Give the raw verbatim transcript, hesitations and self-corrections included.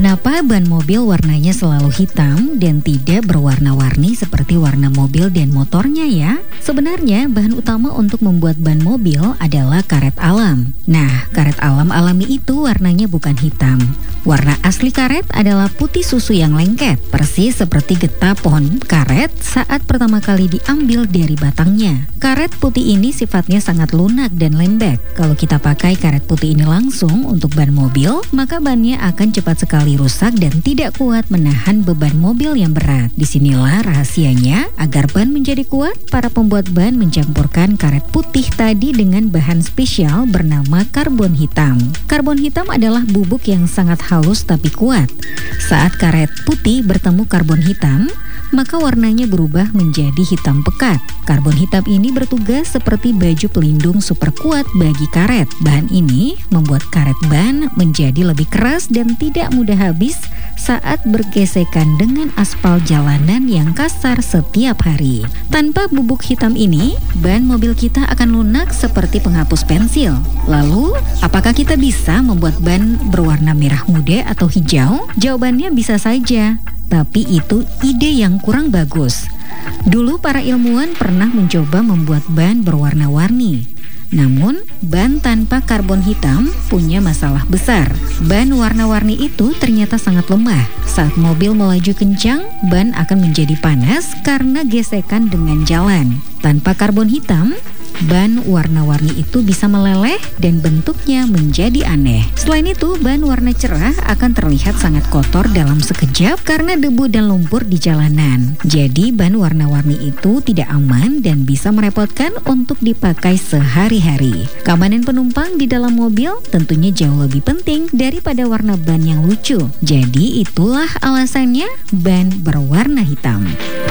Kenapa ban mobil warnanya selalu hitam dan tidak berwarna-warni seperti warna mobil dan motornya ya? Sebenarnya bahan utama untuk membuat ban mobil adalah karet alam. Nah, karet alam alami itu warnanya bukan hitam. Warna asli karet adalah putih susu yang lengket, persis seperti getah pohon karet saat pertama kali diambil dari batangnya. Karet putih ini sifatnya sangat lunak dan lembek. Kalau kita pakai karet putih ini langsung untuk ban mobil, maka bannya akan cepat sekali rusak dan tidak kuat menahan beban mobil yang berat. Disinilah rahasianya, agar ban menjadi kuat, para pembuat ban mencampurkan karet putih tadi dengan bahan spesial bernama karbon hitam. Karbon hitam adalah bubuk yang sangat halus tapi kuat. Saat karet putih bertemu karbon hitam, maka warnanya berubah menjadi hitam pekat. Karbon hitam ini bertugas seperti baju pelindung super kuat bagi karet. Bahan ini membuat karet ban menjadi lebih keras dan tidak mudah habis saat bergesekan dengan aspal jalanan yang kasar setiap hari. Tanpa bubuk hitam ini, ban mobil kita akan lunak seperti penghapus pensil. Lalu, apakah kita bisa membuat ban berwarna merah muda atau hijau? Jawabannya bisa saja. Tapi itu ide yang kurang bagus. Dulu para ilmuwan pernah mencoba membuat ban berwarna-warni. Namun, ban tanpa karbon hitam punya masalah besar. Ban warna-warni itu ternyata sangat lemah. Saat mobil melaju kencang, ban akan menjadi panas karena gesekan dengan jalan. Tanpa karbon hitam, ban warna-warni itu bisa meleleh dan bentuknya menjadi aneh. Selain itu, ban warna cerah akan terlihat sangat kotor dalam sekejap karena debu dan lumpur di jalanan. Jadi, ban warna-warni itu tidak aman dan bisa merepotkan untuk dipakai sehari-hari. Keamanan penumpang di dalam mobil tentunya jauh lebih penting daripada warna ban yang lucu. Jadi, itulah alasannya ban berwarna hitam.